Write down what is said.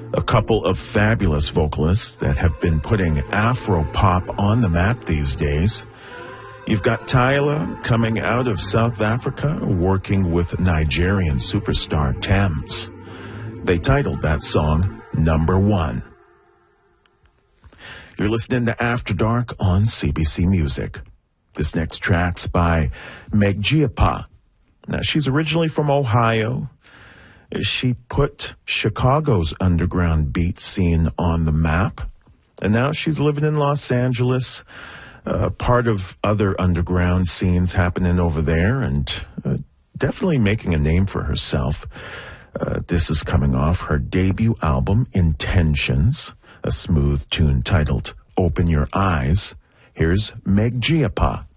A couple of fabulous vocalists that have been putting Afro-pop on the map these days. You've got Tyla coming out of South Africa, working with Nigerian superstar Thames. They titled that song Number One. You're listening to After Dark on CBC Music. This next track's by Meg Giappa. Now, she's originally from Ohio. She put Chicago's underground beat scene on the map, and now she's living in Los Angeles, part of other underground scenes happening over there, and definitely making a name for herself. This is coming off her debut album, Intentions, a smooth tune titled Open Your Eyes. Here's Meg Giappa.